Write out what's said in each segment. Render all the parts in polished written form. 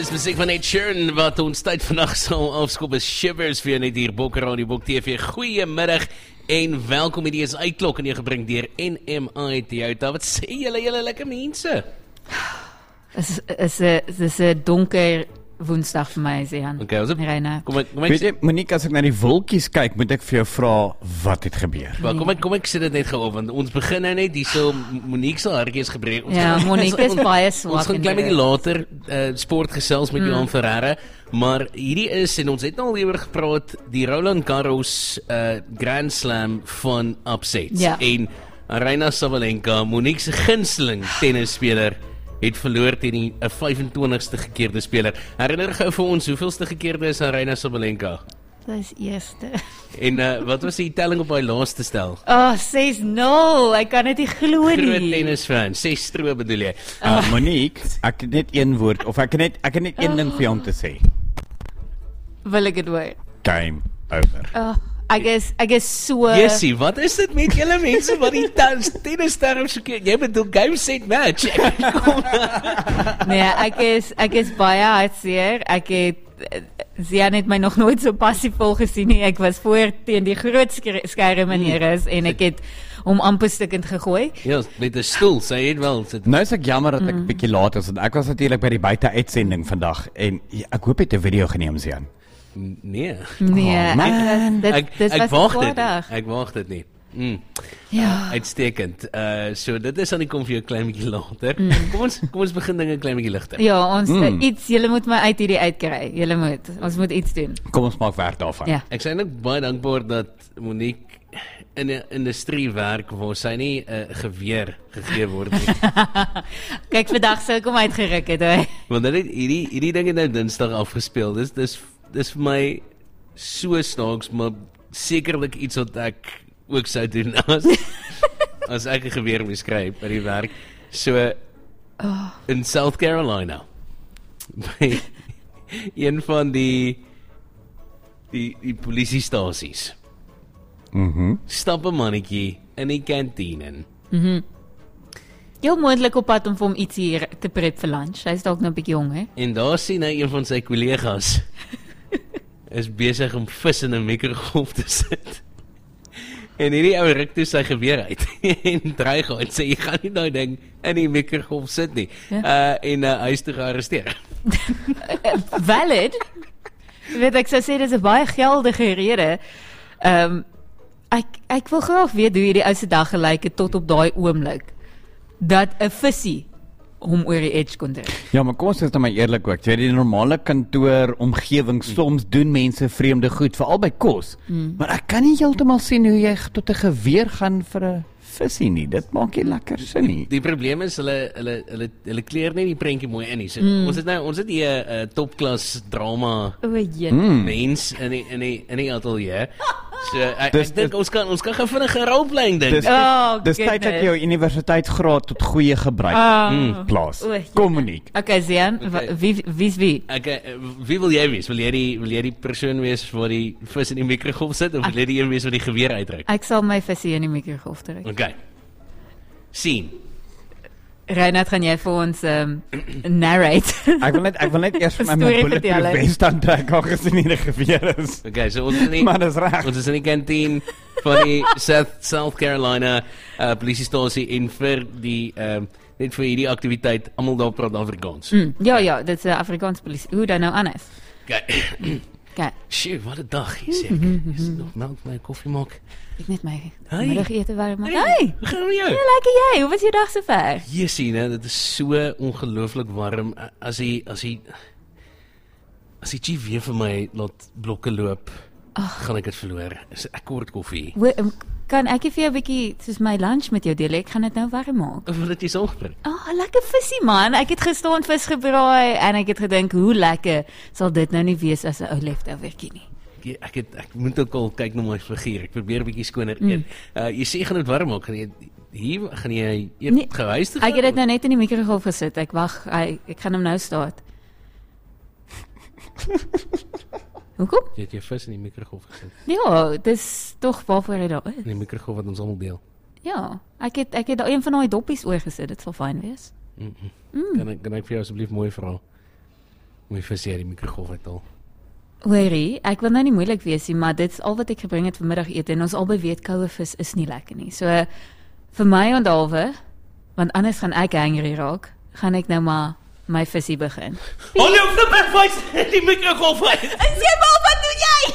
is musiek van Ed Sheeran wat ons tyd vandag sal afskop is Shivers vir net hier Bokker Radio Bok TV. Goeiemiddag en welkom hier is Uitklok en jy gebring deur NMI Toyota. Wat sê julle lekker mense? Is 'n donker Woensdag vir my, Zian. Okay, Reina. Weet jy, Monique, as ek na die wolkies kyk, moet ek vir jou vra, wat het gebeur? Well, kom ek sit dit net gou op, want ons begin nou net hierso, Monique sal hartjies gebreek. Ja, Monique is baie swak. Ons gaan klein bietjie later sport gesels met Johan Ferreira, maar hierdie is, en ons het nou al hieroor gepraat, die Roland Garros Grand Slam van upsets. Ja. En Aryna Sabalenka, Monique se gunsteling tennisspeler, het verloor teen die 25ste gekeerde speler. Herinner gou vir ons, hoeveelste gekeerde is Aryna Sabalenka? Dat is eerste. En wat was die telling op haar laaste stel? 6-0, ek kan dit nie glo nie. Groot tennisfan, 6 stroe bedoel jy? Monique, ek het net een woord, of ek het net een ding vir jou om te sê. Wil ek dit hoor? Game over. Ek is so... Jessie, wat is dit met julle mense wat die tennisterm soek? Jy bedoel game set match. Nee, ek is baie hartseer. Ek het Zian het my nog nooit so passievol gesien nie. Ek was voor teen die groot skerm meneer is en ek het hom amper stukkend gegooi. Ja, met 'n stoel, sê jy wel. Nou is ek jammer dat ek 'n bietjie laat is, want ek was natuurlik by die buite-uitsending vandag en ek hoop jy het 'n video geneem, Zian. Nee. Dit was Ek waag dit nie. Ja. Uitstekend. So dit is aan die kom vir jou klein bietjie later. Kom ons begin dinge klein bietjie ligter. Ja, ons julle moet my uit hierdie uitkry. Ons moet iets doen. Kom ons maak werk daarvan. Ja. Ek sê net baie dankbaar dat Monique in 'n industrie werk waar sy nie 'n geweer gegee word nie. Kyk, vandag sou ek hom uitgeruk het, hoor. Want dit hierdie ding het nou Dinsdag afgespeel. Dis vir my so snaaks, maar sekerlik iets wat ek ook sou doen as ek 'n geweer moes kry by die werk. So in South Carolina by een van die polisiestasies. Stap 'n mannetjie in die kantien in. Heel moontlik op pad om vir hom iets hier te prep vir lunch. Hy's dalk nou 'n bietjie jong, hè? En daar sien hy een van sy kollegas is besig om vis in 'n mikrogolf te sit. En hierdie ou ruk toe sy geweer uit en dreig hom en sê jy gaan nie nou ding in die mikrogolf sit nie. En hy is toe gearresteer. Valid. Weet ek sou sê dis 'n baie geldige rede. Ek wil graag weet hoe hierdie ou se dag gelyk het tot op daai oomblik dat 'n visie hom oor die edge kon trek. Ja, maar kom ons is nou maar eerlik ook. Jy weet, die normale kantoor omgewing soms doen mense vreemde goed, veral by kos. Maar ek kan nie heeltemal sien hoe jy tot 'n geweer gaan vir 'n visie nie. Dit maak nie lekker sin nie. Die probleem is hulle kleer nie die prentjie mooi in nie. So, ons het hier 'n topklas drama mens in die ateljee. So ek dink ons kan gou vinnig 'n rolplaying ding. Dis tyd dat jy jou universiteitsgraad tot goeie gebruik plaas. Kom Monique. Okay, Zian, wie's wie? Wie wil jy wees? Wil jy die persoon wees waar die vis in die mikrogolf sit of wil jy die een wees wat die geweer uitdruk? Ek sal my visie in die mikrogolf trek. Okay. Sien. Reinhard, gaan jy vir ons narrate? Ek wil net eers vir my bulletproof vest aantrek, gesien hier 'n geweer is. Okay, so ons is in die kantien van die South Carolina polisiestasie en vir die net vir hierdie aktiwiteit almal daar praat Afrikaans. Ja, dit is 'n Afrikaans polisie. Hoe dan nou anders? Okay. Sjoe, wat 'n dag hier sê ek. Is nog melk my koffie maak? Ek net my middagete warm maak. Hey, hoe gaan dit met jou? Ja, lekker jy. Hoe was jou dag sover? Jessie, né, dit is so ongelooflik warm as die chief weer vir my laat blokke loop. Gaan ek dit verloor. Ek kort koffie. Kan ek vir jou 'n bietjie soos my lunch met jou deel? Ek gaan dit nou warm maak. Of wil dit jy self bring? Lekker visie man. Ek het gestaan vis gebraai en ek het gedink hoe lekker sal dit nou nie wees as 'n ou leftovertjie nie. Ek moet ook al kyk na my figuur. Ek probeer 'n bietjie skoner eet. Jy sê gaan dit warm maak. Gaan jy eet gehuis toe? Ek het dit nou net in die mikrogolf gesit. Ek wag. Ek gaan hom nou staat. Hoekom? Jy het jou vis in die mikrogolf gesit. Ja, dis tog waarvoor hy daar is. In die mikrogolf wat ons almal deel. Ja, ek het daar een van daai doppies oorgesit. Dit sal fyn wees. Kan ek vir jou asseblief mooi vra? My visie uit die mikrogolf uithaal. Hoorie, ek wil nou nie moeilik wees nie, maar dit is al wat ek gebring het vanmiddagete en ons albei weet koue vis is nie lekker nie. So vir my onthaalwe, want anders gaan ek hangry raak, gaan ek nou maar my visie begin. Hou jou flipping voice in die mikrogolf uit. En sê maar, wat doen jy?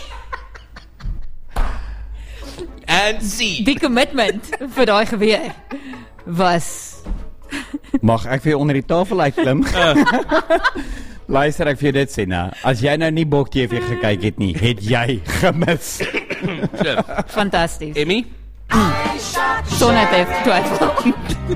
And see. Die commitment vir daai geweer was Mag ek vir jou onder die tafel uitklim? Luister, ek vir jou dit sê nou. As jy nou nie Bok TV gekyk het nie, het jy gemis. fantasties. Emmy? Sonder twyfel.